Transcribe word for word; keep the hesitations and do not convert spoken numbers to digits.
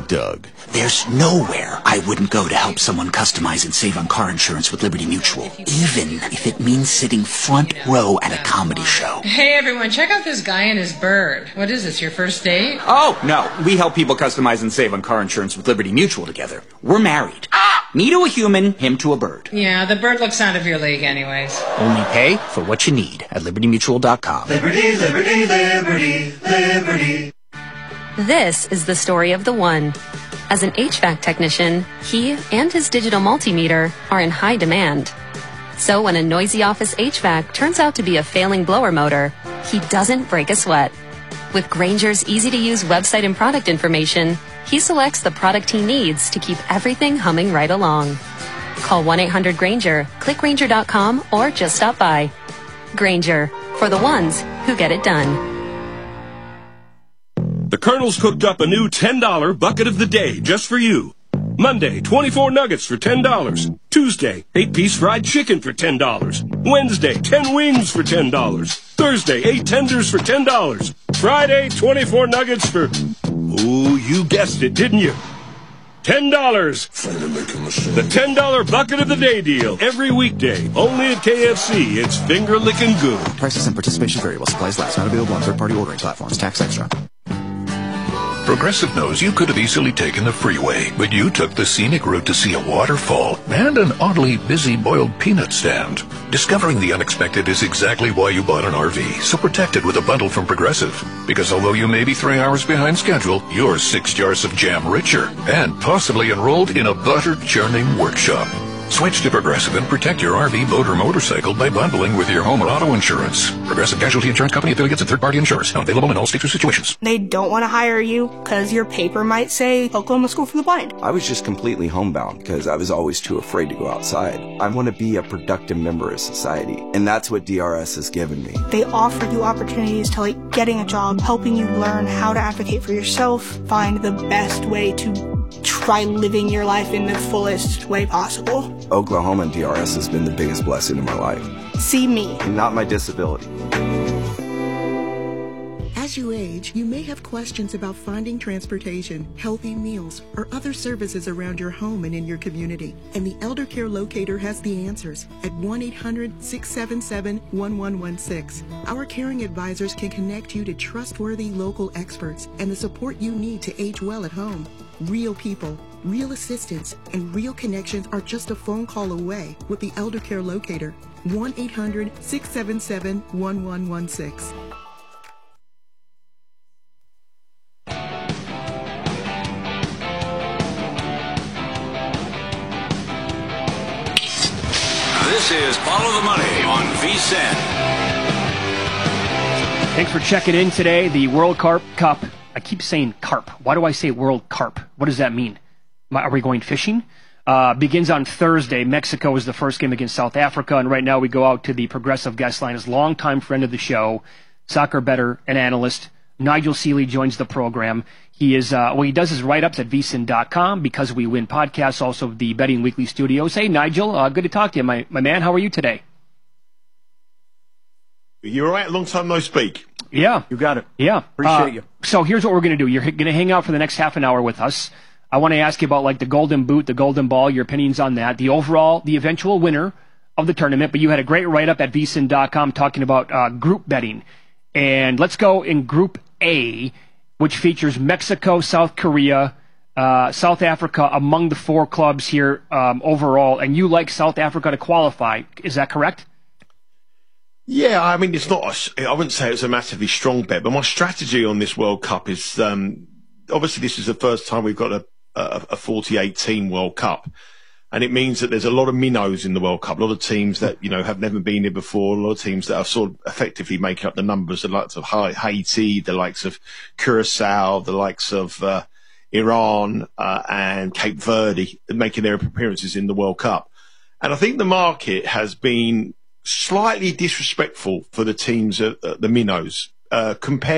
Doug. There's nowhere I wouldn't go to help someone customize and save on car insurance with Liberty Mutual, even if it means sitting front row at a comedy show. Hey, everyone, check out this guy and his bird. What is this, your first date? Oh, no. We help people customize and save on car insurance with Liberty Mutual together. We're married. Ah! Me to a human, him to a bird. Yeah, the bird looks out of your league anyways. Only pay for what you need at liberty mutual dot com. Liberty, liberty, liberty, liberty. This is the story of the one. As an H V A C technician, he and his digital multimeter are in high demand. So when a noisy office H V A C turns out to be a failing blower motor, he doesn't break a sweat. With Grainger's easy-to-use website and product information, he selects the product he needs to keep everything humming right along. Call one eight hundred Grainger, click Grainger dot com, or just stop by. Grainger, for the ones who get it done. The Colonel's cooked up a new ten dollar bucket of the day just for you. Monday, twenty-four nuggets for ten dollars. Tuesday, eight piece fried chicken for ten dollars. Wednesday, ten wings for ten dollars. Thursday, eight tenders for ten dollars. Friday, twenty-four nuggets for... Ooh, you guessed it, didn't you? ten dollars. The ten dollar bucket of the day deal. Every weekday. Only at K F C. It's finger-licking good. Prices and participation vary while supplies last. Not available on third-party ordering platforms. Tax extra. Progressive knows you could have easily taken the freeway, but you took the scenic route to see a waterfall and an oddly busy boiled peanut stand. Discovering the unexpected is exactly why you bought an R V, so protect it with a bundle from Progressive. Because although you may be three hours behind schedule, you're six jars of jam richer and possibly enrolled in a butter-churning workshop. Switch to Progressive and protect your R V, boat, or motorcycle by bundling with your home or auto insurance. Progressive Casualty Insurance Company affiliates and third-party insurers. Not available in all states or situations. They don't want to hire you because your paper might say Oklahoma School for the Blind. I was just completely homebound because I was always too afraid to go outside. I want to be a productive member of society, and that's what D R S has given me. They offer you opportunities to like getting a job, helping you learn how to advocate for yourself, find the best way to try living your life in the fullest way possible. Oklahoma and D R S has been the biggest blessing in my life. See me. And not my disability. As you age, you may have questions about finding transportation, healthy meals, or other services around your home and in your community. And the Elder Care Locator has the answers at one eight hundred, six seven seven, one one one six. Our caring advisors can connect you to trustworthy local experts and the support you need to age well at home. Real people, real assistance, and real connections are just a phone call away with the Elder Care Locator. one eight hundred, six seven seven, one one one six. This is Follow the Money on V S I N. Thanks for checking in today. The World Carp Cup. I keep saying carp. Why do I say World Carp? What does that mean? Are we going fishing? Uh, begins on Thursday. Mexico is the first game against South Africa. And right now we go out to the Progressive guest line. His longtime friend of the show, soccer bettor and analyst, Nigel Seeley joins the program. He is, uh, well, he does his write-ups at V S I N dot com, Because We Win podcasts, also the Betting Weekly studios. Hey, Nigel, uh, good to talk to you, my, my man. How are you today? You all right? Long time no speak. Yeah. You got it. Yeah. Appreciate uh, you. So here's what we're going to do. You're going to hang out for the next half an hour with us. I want to ask you about like the Golden Boot, the Golden Ball, your opinions on that, the overall, the eventual winner of the tournament. But you had a great write-up at V S I N dot com talking about uh, group betting. And let's go in Group A, which features Mexico, South Korea, uh, South Africa among the four clubs here um, overall. And you like South Africa to qualify. Is that correct? Yeah, I mean, it's not, a, I wouldn't say it's a massively strong bet, but my strategy on this World Cup is, um, obviously this is the first time we've got a, a, a forty-eight team World Cup. And it means that there's a lot of minnows in the World Cup, a lot of teams that, you know, have never been here before, a lot of teams that are sort of effectively making up the numbers, the likes of Haiti, the likes of Curacao, the likes of uh, Iran uh, and Cape Verde making their appearances in the World Cup. And I think the market has been slightly disrespectful for the teams, uh, the minnows, uh, compared